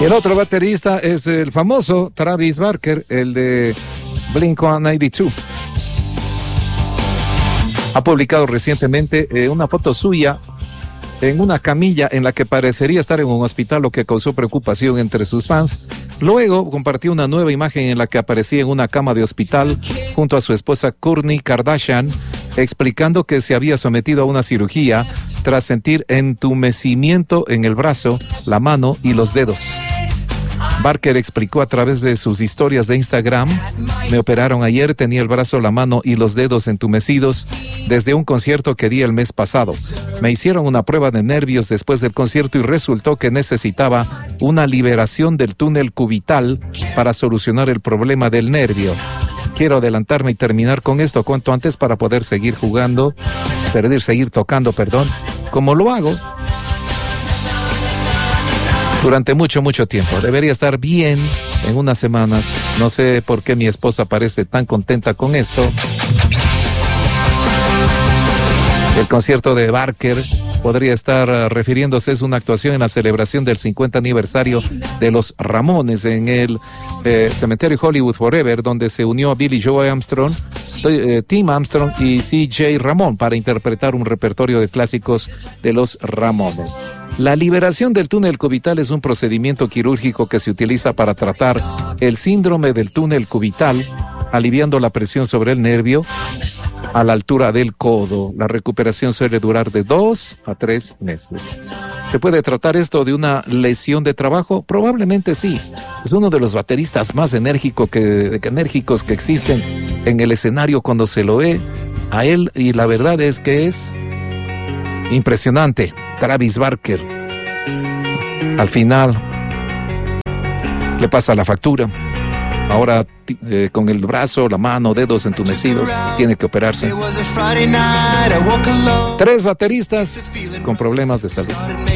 Y el otro baterista es el famoso Travis Barker, el de Blink-182. Ha publicado recientemente una foto suya en una camilla en la que parecería estar en un hospital, lo que causó preocupación entre sus fans. Luego compartió una nueva imagen en la que aparecía en una cama de hospital junto a su esposa Kourtney Kardashian, explicando que se había sometido a una cirugía tras sentir entumecimiento en el brazo, la mano y los dedos. Barker explicó a través de sus historias de Instagram: me operaron ayer, tenía el brazo, la mano y los dedos entumecidos desde un concierto que di el mes pasado. Me hicieron una prueba de nervios después del concierto y resultó que necesitaba una liberación del túnel cubital para solucionar el problema del nervio. Quiero adelantarme y terminar con esto cuanto antes para poder seguir seguir tocando, como lo hago durante mucho tiempo. Debería estar bien en unas semanas. No sé por qué mi esposa parece tan contenta con esto. El concierto de Barker podría estar refiriéndose a una actuación en la celebración del 50 aniversario de los Ramones en el cementerio Hollywood Forever, donde se unió a Billy Joe Armstrong, Tim Armstrong y C.J. Ramón para interpretar un repertorio de clásicos de los Ramones. La liberación del túnel cubital es un procedimiento quirúrgico que se utiliza para tratar el síndrome del túnel cubital, aliviando la presión sobre el nervio a la altura del codo. La recuperación suele durar de 2 a 3 meses. ¿Se puede tratar esto de una lesión de trabajo? Probablemente sí. Es uno de los bateristas más enérgicos que existen en el escenario cuando se lo ve a él, y la verdad es que es impresionante. Travis Barker al final le pasa la factura. Ahora con el brazo, la mano, dedos entumecidos, tiene que operarse. 3 bateristas con problemas de salud.